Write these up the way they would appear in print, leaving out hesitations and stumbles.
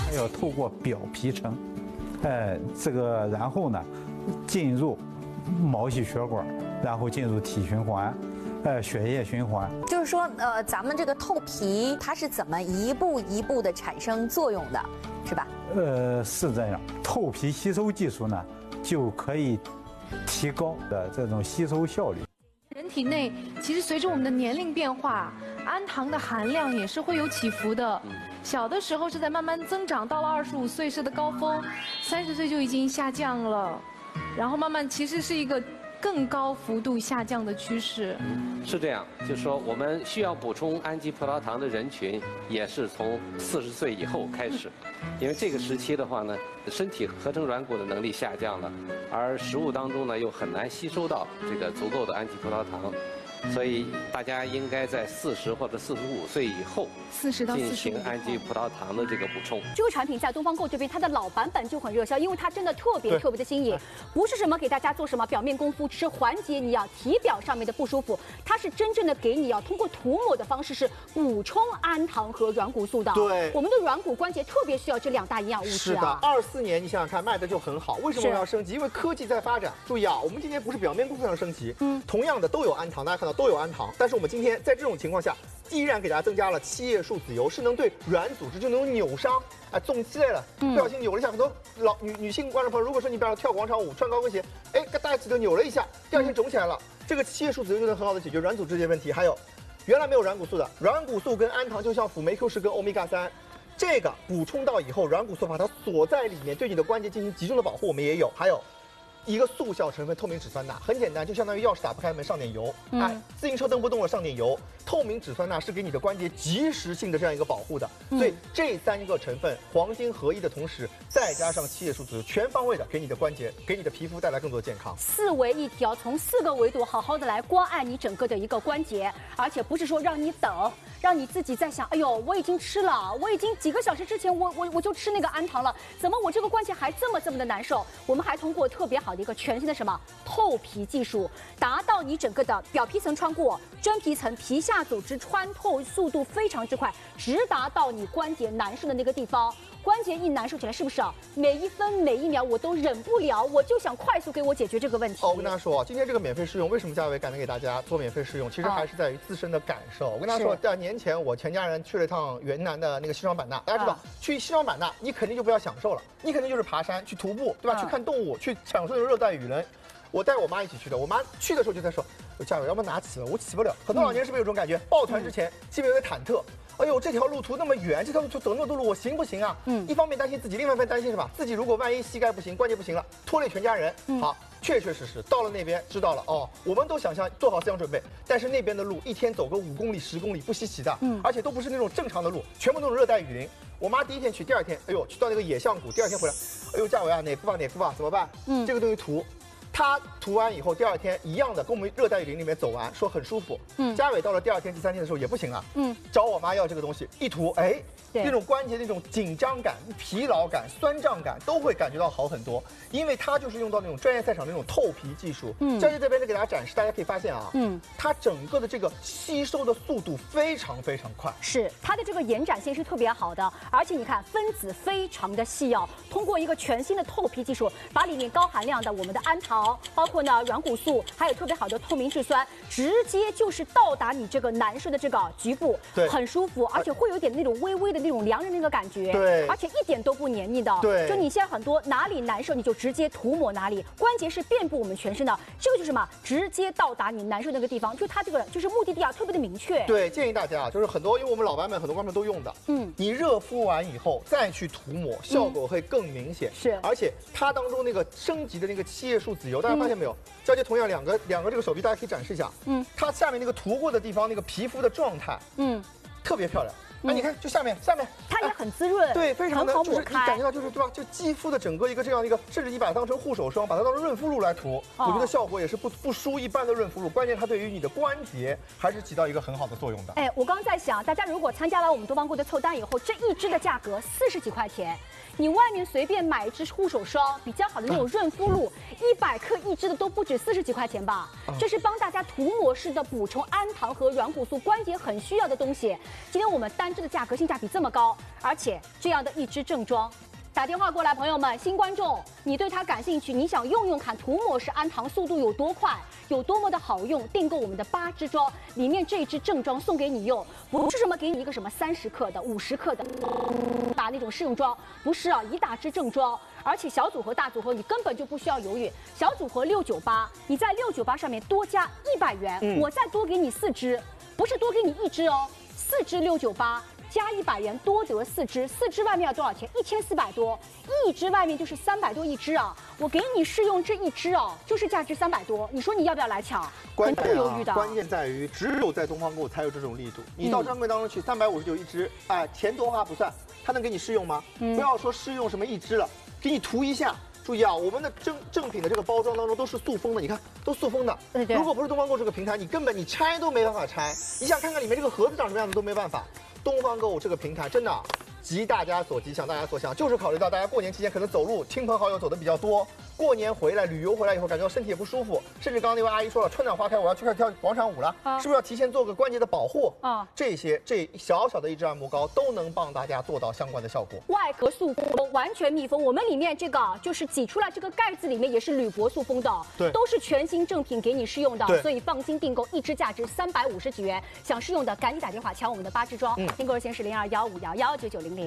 要透过表皮层，然后呢，进入毛细血管，然后进入体循环，血液循环。 就是说，咱们这个透皮它是怎么一步一步的产生作用的，是吧？ 是这样，透皮吸收技术呢，就可以提高的这种吸收效率。 人体内其实随着我们的年龄变化，氨糖的含量也是会有起伏的。小的时候是在慢慢增长，到了25岁是的高峰，30岁就已经下降了，然后慢慢其实是一个更高幅度下降的趋势。 是这样，就是说我们需要补充氨基葡萄糖的人群，也是从40岁以后开始，因为这个时期的话呢，身体合成软骨的能力下降了，而食物当中呢又很难吸收到这个足够的氨基葡萄糖。所以大家应该在40或者45岁以后 40到45 进行氨基葡萄糖的这个补充。 这个产品在东方购这边，它的老版本就很热销，因为它真的特别的新颖，不是什么给大家做什么表面功夫，只是缓解你体表上面的不舒服，它是真正的给你通过涂抹的方式是补充氨糖和软骨素的。 对， 我们的软骨关节特别需要这2大营养物质啊。 是的，24年你想想看，卖的就很好，为什么要升级？因为科技在发展。注意啊，我们今天不是表面功夫上升级，同样的都有氨糖，大家看到都有氨糖，但是我们今天在这种情况下，依然给大家增加了7叶树籽油，是能对软组织就能扭伤，肿起来了，不小心扭了一下。很多女性观众朋友，如果说你比方说跳广场舞、穿高跟鞋，大家记得扭了一下，第2天肿起来了，这个7叶树籽油就能很好的解决软组织这些问题。还有，原来没有软骨素的，软骨素跟氨糖就像辅酶 Q10跟欧米伽3，这个补充到以后，软骨素把它锁在里面，对你的关节进行集中的保护，我们也有。还有一个速效成分透明质酸钠，很简单，就相当于钥匙打不开门上点油，自行车蹬不动了上点油。透明质酸钠是给你的关节及时性的这样一个保护的，所以这3个成分黄金合一的同时，再加上7叶树籽，全方位的给你的关节、给你的皮肤带来更多的健康。 4维一体从4个维度好好的来关爱你整个的一个关节，而且不是说让你等，让你自己在想，哎呦，我已经吃了，我已经几个小时之前我就吃那个氨糖了，怎么我这个关节还这么的难受？我们还通过特别好的一个全新的透皮技术，达到你整个的表皮层穿过真皮层，皮下组织穿透速度非常之快，直达到你关节难受的那个地方。关节一难受起来，是不是每1分每1秒我都忍不了，我就想快速给我解决这个问题。 我跟大家说，今天这个免费试用，为什么嘉伟敢能给大家做免费试用？其实还是在于自身的感受。我跟大家说，2年前我全家人去了一趟云南的那个西双版纳，大家知道，去西双版纳你肯定就不要享受了，你肯定就是爬山、去徒步，对吧？去看动物，去享受热带雨林。我带我妈一起去的，我妈去的时候就在说，嘉伟要不拿起了，我起不了。很多老年人是不是有这种感觉？抱团之前心里有点忐忑。哎呦，这条路途那么远，这条路途走那么多路，我行不行啊？一方面担心自己，另外一方面担心什么？自己如果万一膝盖不行、关节不行了，拖累全家人。好，确实到了那边知道了哦，我们都想象做好思想准备，但是那边的路一天走个5公里、10公里不稀奇的，而且都不是那种正常的路，全部都是热带雨林。我妈第1天去，第2天，哎呦，去到那个野象谷，第2天回来，哎呦，嘉伟啊，哪副啊，怎么办？这个东西涂。他涂完以后，第2天一样的跟我们热带雨林里面走完，说很舒服。嘉伟到了第2天、第3天的时候也不行了，找我妈要这个东西，一涂，那种关节那种紧张感、疲劳感、酸胀感都会感觉到好很多，因为它就是用到那种专业赛场那种透皮技术。教练这边给大家展示，大家可以发现啊，它整个的这个吸收的速度非常快， 是它的这个延展性是特别好的，而且你看分子非常的细通过一个全新的透皮技术，把里面高含量的我们的氨糖，包括软骨素，还有特别好的透明质酸，直接就是到达你这个难受的这个局部，很舒服，而且会有一点那种微微的那种凉人那个感觉，而且一点都不黏腻的，就你现在很多哪里难受你就直接涂抹哪里，关节是遍布我们全身的，这个就是什么，直接到达你难受那个地方，就它这个就是目的地特别的明确。 对，建议大家就是很多，因为我们老板们很多观众都用的，你热敷完以后再去涂抹，效果会更明显。 是， 而且它当中那个升级的那个7叶树籽油，大家发现没有？娇姐同样两个这个手臂，大家可以展示一下，它下面那个涂过的地方那个皮肤的状态，特别漂亮。你看，就下面， 它也很滋润， 对，非常的好就是你感觉到就是对吧？就肌肤的整个一个这样的一个，甚至你把它当成护手霜，把它当成润肤露来涂，我觉得效果也是不输一般的润肤露。关键它对于你的关节还是起到一个很好的作用的。 我刚刚在想，大家如果参加完我们东方购的凑单以后，这一支的价格40几块钱，你外面随便买一支护手霜，比较好的那种润肤露，100克一支的都不止40几块钱吧？这是帮大家涂抹式的补充氨糖和软骨素，关节很需要的东西。今天我们单单支的价格性价比这么高，而且这样的一支正装。打电话过来，朋友们，新观众，你对它感兴趣，你想用用看涂抹式安糖速度有多快，有多么的好用，订购我们的8支装，里面这支正装送给你用，不是什么给你一个什么30克的、50克的，打那种试用装，不是啊，一大支正装，而且小组合、大组合你根本就不需要犹豫，小组合698，你在698上面多加100元，我再多给你4支，不是多给你1支哦，4支698。加100元多得4支，4支外面要多少钱？1400多，一支外面就是300多一支啊！我给你试用这一支哦，就是价值300多，你说你要不要来抢？很不犹豫的。 关键在于只有在东方购物才有这种力度。你到专柜当中去，359一支，哎，钱多花不算，他能给你试用吗？不要说试用什么一支了，给你涂一下。注意啊，我们的正品的这个包装当中都是塑封的，你看都塑封的。 对。 如果不是东方购这个平台，你根本你拆都没办法拆。你想看看里面这个盒子长什么样子都没办法。东方购物这个平台真的急大家所急，想大家所想，就是考虑到大家过年期间可能走路，亲朋好友走的比较多，过年回来旅游回来以后，感觉到身体也不舒服，甚至刚刚那位阿姨说了，春暖花开，我要去跳广场舞了，是不是要提前做个关节的保护啊？这小小的一支按摩膏都能帮大家做到相关的效果。 外壳塑封，完全密封，我们里面这个就是挤出来这个盖子里面也是铝箔塑封的， 对， 都是全新正品给你试用的，所以放心订购，一支价值350几元，想试用的赶紧打电话抢我们的8支装，订购热线是0215119900。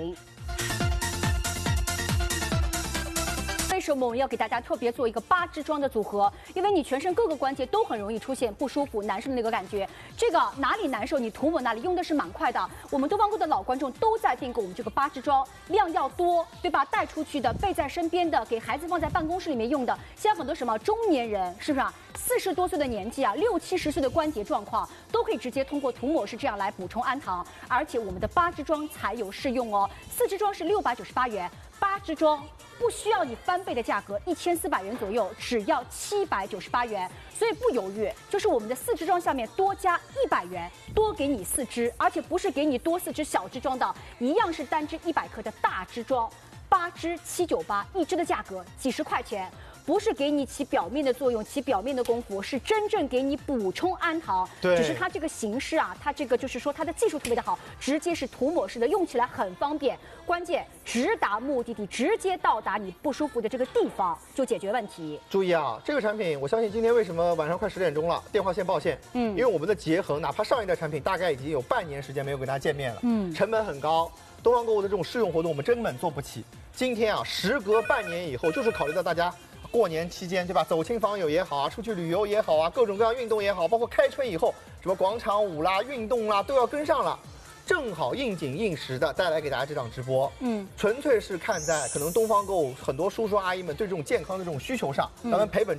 为什么我们要给大家特别做一个8支装的组合？因为你全身各个关节都很容易出现不舒服、难受的那个感觉。这个哪里难受，你涂抹哪里，用的是蛮快的。我们东方购的老观众都在订购我们这个8支装，量要多，对吧？带出去的、备在身边的、给孩子放在办公室里面用的。现在很多什么中年人，是不是啊？40多岁的年纪啊，60、70岁的关节状况，都可以直接通过涂抹式这样来补充安糖。而且我们的8支装才有试用哦，4支装是698元。8支装不需要你翻倍的价格，1400元左右，只要798元，所以不犹豫，就是我们的4支装下面多加100元，多给你4支，而且不是给你多4支小支装的，一样是单支100克的大支装，8支798，一支的价格几十块钱。不是给你起表面的作用、起表面的功夫，是真正给你补充安糖。 对， 只是它这个形式啊，它这个就是说它的技术特别的好，直接是涂抹式的，用起来很方便。关键直达目的地，直接到达你不舒服的这个地方，就解决问题。 注意啊，这个产品，我相信今天为什么晚上快10点钟了，电话线报线，因为我们的洁恒，哪怕上一代产品大概已经有半年时间没有跟大家见面了，成本很高。东方购物的这种试用活动，我们根本做不起。今天啊，时隔半年以后，就是考虑到大家。过年期间，对吧？走亲访友也好啊，出去旅游也好啊，各种各样运动也好，包括开春以后，什么广场舞啦、运动啦，都要跟上了。正好应景应时的带来给大家这档直播，纯粹是看在可能东方购物很多叔叔阿姨们对这种健康的这种需求上，咱们赔本。